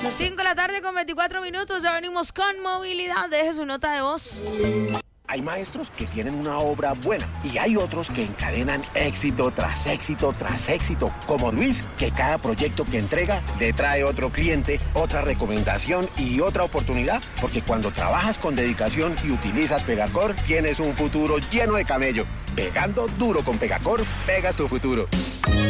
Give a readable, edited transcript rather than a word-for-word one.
5 de la tarde con 24 minutos, ya venimos con movilidad. Deje su nota de voz. Hay maestros que tienen una obra buena y hay otros que encadenan éxito tras éxito tras éxito, como Luis, que cada proyecto que entrega le trae otro cliente, otra recomendación y otra oportunidad, porque cuando trabajas con dedicación y utilizas Pegacor, tienes un futuro lleno de camello. Pegando duro con Pegacor, pegas tu futuro.